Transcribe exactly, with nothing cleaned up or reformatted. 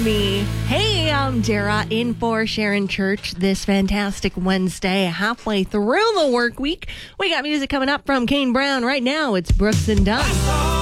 me. Hey, I'm Dara in for Sharon Church this fantastic Wednesday, halfway through the work week. We got music coming up from Kane Brown right now. It's Brooks and Dunn.